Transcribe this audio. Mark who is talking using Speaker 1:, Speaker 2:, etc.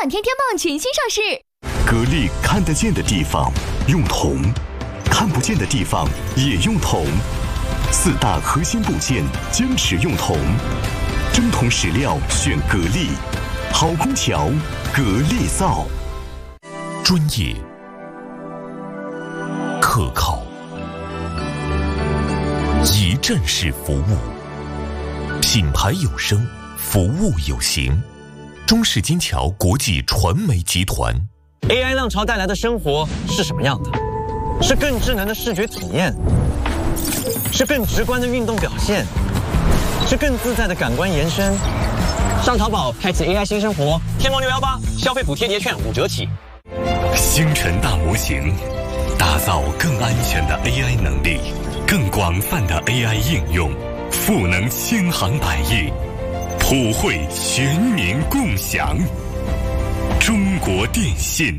Speaker 1: 管天天棒全新上市。
Speaker 2: 格力看得见的地方用铜，看不见的地方也用铜。4大核心部件坚持用铜，真铜实料选格力，好空调格力造。
Speaker 3: 专业、可靠、一站式服务，品牌有声，服务有形。中式金桥国际传媒集团。
Speaker 4: AI 浪潮带来的生活是什么样的？是更智能的视觉体验，是更直观的运动表现，是更自在的感官延伸。上淘宝开启 AI 新生活，天猫618消费补贴叠券5折起。
Speaker 2: 星辰大模型，打造更安全的 AI 能力，更广泛的 AI 应用，赋能千行百业，普惠全民共享。中国电信。